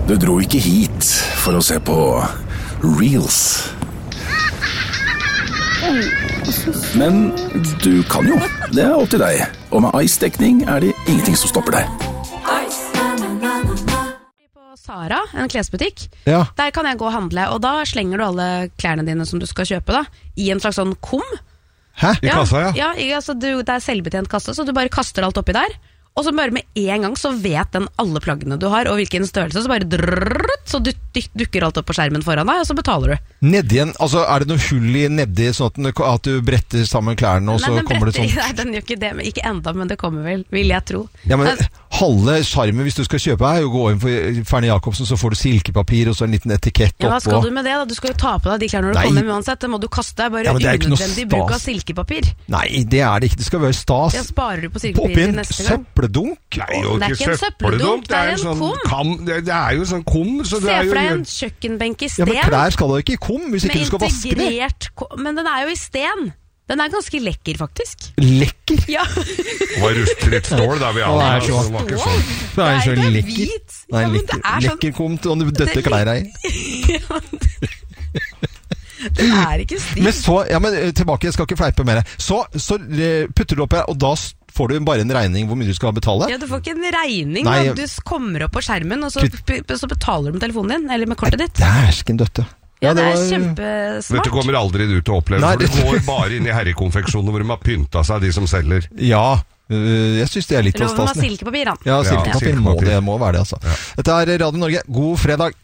Du dro ikke hit for å se på Reels. Men du kan jo. Det er opp til deg. Og med Ice-dekning er det ingenting som stopper deg. På Zara, en klesbutikk, Ja. der kan jeg gå og handle, og da slenger du alle klærne dine som du skal kjøpe da, i en slags sånn kum. Hæ? I kassa, ja. Ja, altså, det er selvbetjent kasse, så du bare kaster alt oppi der. Og så bare med en gang så vet den alle plaggene du har, og hvilken størrelse, så bare drrrrt, så dukker alt opp på skjermen foran deg, og så betaler du. Nedi en, altså er det noe hull i nedi, sånn at du bretter sammen klærne, og så kommer det sånn? Nei, den gjør ikke det, men ikke enda, men det kommer vel, vil jeg tro. Ja, men halve skjermen hvis du skal kjøpe er jo gå inn for Fernie Jacobsen, så får du silkepapir, og så en liten etikett oppå. Ja, hva skal du med det da? Du skal jo ta på deg de klærne når du kommer uansett, det må du kaste, bare Ja, men det er ikke noe unødvendig stas. bruk av silkepapir. Nei, det er det ikke, det skal være stas. Ja, sparer du på Oppi silkepapir til en neste gang? søppeldunk? Nei, jo Det er ikke en søppeldunk, det er en sånn kum. Det er jo sånn kum. Så Se det er for deg jo en kjøkkenbenk i Ja, sten, men klær skal da ikke i kum, hvis ikke med du skal vaske det. integrert, men den er jo i sten. Den er ganske lekker faktisk. Lekker. Ja, Det var rustfritt stål der vi Å, hadde. det er så- Det var ikke sånn. Det er så det er lekker. hvit. Nei, Ja, men det er sånn- lekker kum til å døtte klær i. Den er ikke stiv. Men så, ja, men tilbake, jeg skal ikke fleipe mer. Så putter du opp her, og da får du bare en regning hvor mye du skal betale. Ja, du får ikke en regning, Nei. da. Du kommer opp på skjermen, og så betaler du med telefonen din, eller med kortet ditt. Dæsken døtte. Ja, det er Vet kjempesmart. du, kommer aldri du til å oppleve, Nei, for du det- går bare inn i herrekonfeksjoner hvor de har pynta seg, de som selger. Ja, jeg synes det er litt Lov med å ha stas. silkepapir, da. Ja, silkepapir silkepapir. det må være det, altså. Dette er Radio Norge. God fredag.